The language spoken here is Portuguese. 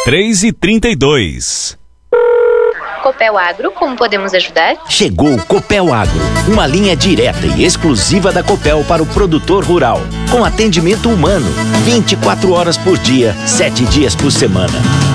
3h32. Copel Agro, como podemos ajudar? Chegou o Copel Agro, uma linha direta e exclusiva da Copel para o produtor rural, com atendimento humano, 24 horas por dia, 7 dias por semana.